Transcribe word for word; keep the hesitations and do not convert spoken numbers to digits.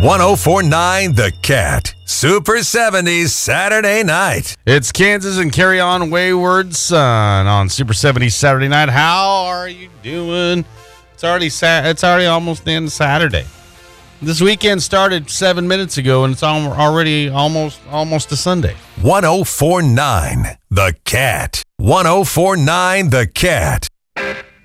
one oh four point nine The Cat. Super seventies Saturday night. It's Kansas and Carry On Wayward Son on Super seventies Saturday night. How are you doing? It's already sa- It's already almost the end of Saturday. This weekend started seven minutes ago, and it's al- already almost almost a Sunday. one oh four point nine The Cat. one oh four point nine The Cat.